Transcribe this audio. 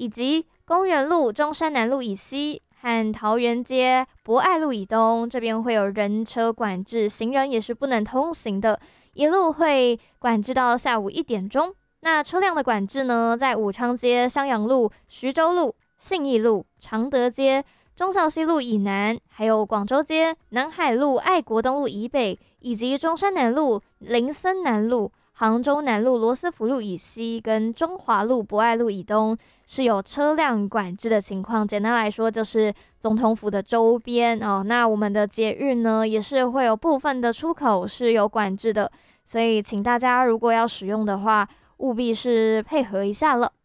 以及公园路、中山南路以西和桃园街、博爱路以东这边会有人车管制，行人也是不能通行的，一路会管制到下午1点钟。那车辆的管制呢，在武昌街、襄阳路、徐州路、信义路、常德街、忠孝西路以南，还有广州街、南海路、爱国东路以北，以及中山南路、林森南路、杭州南路、罗斯福路以西，跟中华路、博爱路以东是有车辆管制的情况。简单来说，就是总统府的周边哦。那我们的捷运呢，也是会有部分的出口是有管制的，所以请大家如果要使用的话，务必是配合一下了。